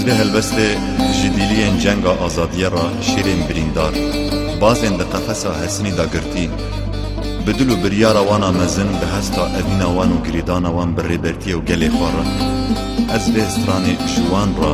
ده هلبست جدیلین جنگا آزادیه را شیرین بریندار بازن ده قفصا حسنی دا گرتی بدل و بریارا وانا مزن به هستا اوینا وان و گریدانا وان بر ریبرتی و گلی خوارا از به استران جوان را